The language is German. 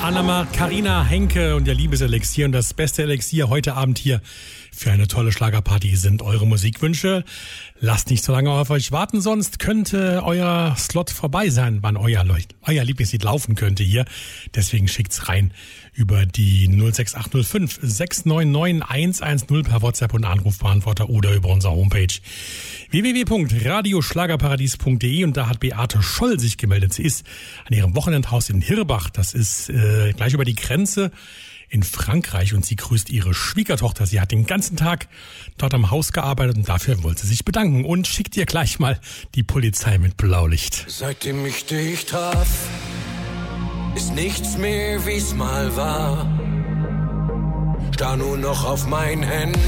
Anna, Carina, Henke und ihr Liebeselixier. Und das beste Elixier heute Abend hier für eine tolle Schlagerparty sind eure Musikwünsche. Lasst nicht so lange auf euch warten, sonst könnte euer Slot vorbei sein, wann euer Lieblingslied laufen könnte hier. Deswegen schickt's rein über die 06805 699 110 per WhatsApp und Anrufbeantworter oder über unsere Homepage www.radioschlagerparadies.de. Und da hat Beate Scholl sich gemeldet. Sie ist an ihrem Wochenendhaus in Hirbach. Das ist gleich über die Grenze in Frankreich, und sie grüßt ihre Schwiegertochter. Sie hat den ganzen Tag dort am Haus gearbeitet und dafür wollte sie sich bedanken und schickt ihr gleich mal die Polizei mit Blaulicht. Seitdem ich dich traf, ist nichts mehr wie's mal war. Starr nur noch auf mein Handy.